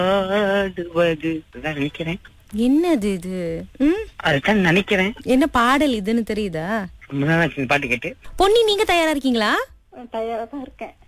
ஆடுவது அதான் நினைக்கிறேன். என்னது இது? ம்? அதுதான் நினைக்கிறேன். என்ன பாடல் இதுன்னு தெரியுதா? ரொம்ப நாள் ஆச்சு இந்த பாட்டு கேட்டு. பொன்னி, நீங்க தயாரா இருக்கீங்களா? தயாரா தான் இருக்கேன்.